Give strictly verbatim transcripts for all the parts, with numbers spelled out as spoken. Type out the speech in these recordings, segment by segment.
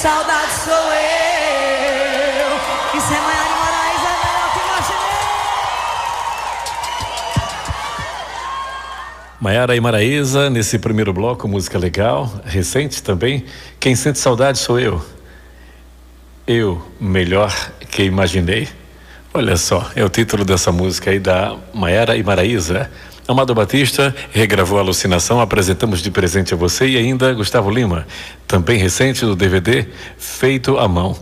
saudade sou eu. Isso é Maiara e Maraíza, é melhor que imaginei. Maiara e Maraíza, nesse primeiro bloco, música legal, recente também. Quem sente saudade sou eu. Eu, melhor que imaginei. Olha só, é o título dessa música aí da Maiara e Maraíza. Amado Batista regravou Alucinação, apresentamos de presente a você, e ainda Gustavo Lima, também recente do D V D Feito à Mão.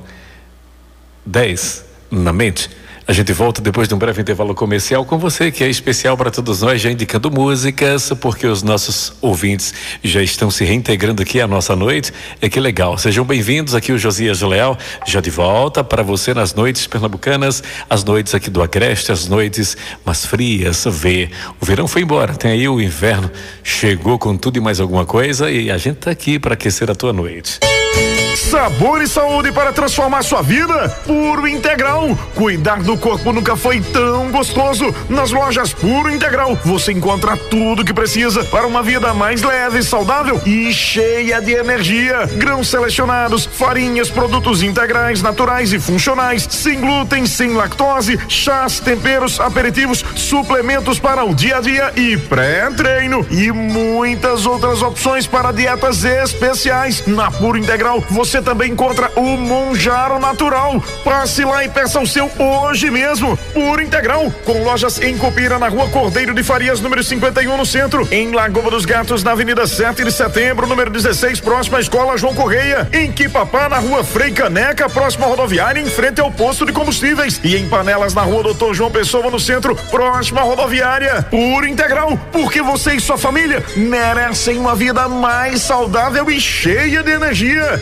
dez na mente. A gente volta depois de um breve intervalo comercial com você, que é especial para todos nós, já indicando músicas, porque os nossos ouvintes já estão se reintegrando aqui à nossa noite. É que legal. Sejam bem-vindos aqui, o Josias Leal, já de volta para você nas noites pernambucanas, as noites aqui do Agreste, as noites mais frias. Vê, o verão foi embora, tem aí o inverno, chegou com tudo e mais alguma coisa, e a gente tá aqui para aquecer a tua noite. Sabor e saúde para transformar sua vida? Puro Integral. Cuidar do corpo nunca foi tão gostoso. Nas lojas Puro Integral você encontra tudo que precisa para uma vida mais leve, saudável e cheia de energia. Grãos selecionados, farinhas, produtos integrais, naturais e funcionais, sem glúten, sem lactose, chás, temperos, aperitivos, suplementos para o dia a dia e pré-treino, e muitas outras opções para dietas especiais. Na Puro Integral você também encontra o Monjaro Natural. Passe lá e peça o seu hoje mesmo. Puro Integral, com lojas em Cupira, na Rua Cordeiro de Farias, número cinquenta e um, no centro. Em Lagoa dos Gatos, na Avenida sete de setembro, número dezesseis, próxima à Escola João Correia. Em Quipapá, na Rua Frei Caneca, próxima à rodoviária, em frente ao posto de combustíveis. E em Panelas, na Rua Doutor João Pessoa, no centro, próxima à rodoviária. Puro Integral, porque você e sua família merecem uma vida mais saudável e cheia de energia.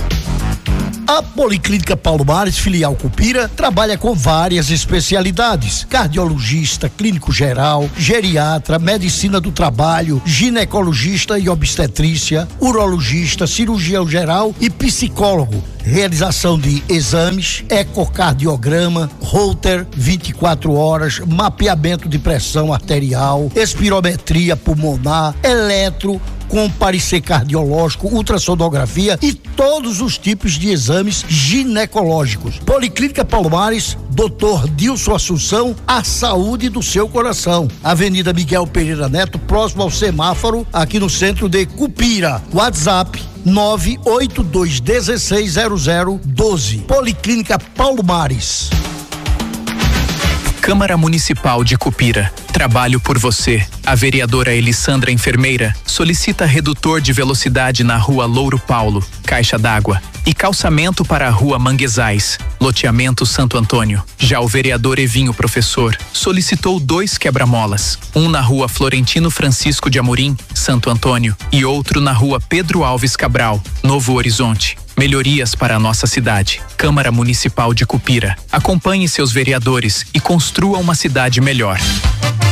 A Policlínica Paulo Mares, filial Cupira, trabalha com várias especialidades: cardiologista, clínico geral, geriatra, medicina do trabalho, ginecologista e obstetrícia, urologista, cirurgião geral e psicólogo. Realização de exames, ecocardiograma, Holter vinte e quatro horas, mapeamento de pressão arterial, espirometria pulmonar, eletro, com parecer cardiológico, ultrassonografia e todos os tipos de exames ginecológicos. Policlínica Paulo Mares, doutor Dilson Assunção, a saúde do seu coração. Avenida Miguel Pereira Neto, próximo ao semáforo, aqui no centro de Cupira. WhatsApp nove oito dois um seis zero zero um dois. Policlínica Paulo Mares. Câmara Municipal de Cupira. Trabalho por você. A vereadora Elissandra Enfermeira solicita redutor de velocidade na Rua Louro Paulo, caixa d'água, e calçamento para a Rua Manguezais, loteamento Santo Antônio. Já o vereador Evinho Professor solicitou dois quebra-molas, um na Rua Florentino Francisco de Amorim, Santo Antônio, e outro na Rua Pedro Alves Cabral, Novo Horizonte. Melhorias para a nossa cidade. Câmara Municipal de Cupira. Acompanhe seus vereadores e construa uma cidade melhor.